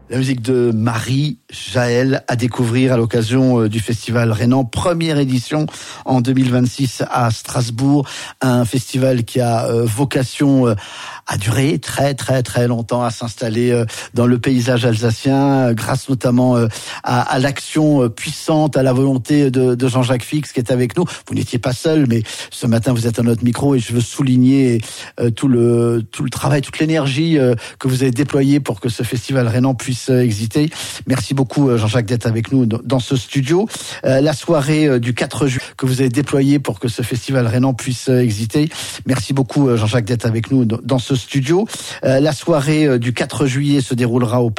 La musique de Marie-Jaël à découvrir à l'occasion du Festival Rhénan, première édition en 2026 à Strasbourg, un festival qui a vocation à durer très très très longtemps, à s'installer dans le paysage alsacien, grâce notamment à l'action puissante, à la volonté de Jean-Jacques Fix qui est avec nous. Vous n'étiez pas seul, mais ce matin vous êtes à notre micro et je veux souligner tout le travail, toute l'énergie que vous avez déployée pour que ce Festival Rhénan puisse exister. Merci beaucoup Jean-Jacques d'être avec nous dans ce studio. La soirée du 4 juillet que vous avez déployée pour que ce Festival Rhénan puisse exister. Merci beaucoup Jean-Jacques d'être avec nous dans ce studio. La soirée du 4 juillet se déroulera au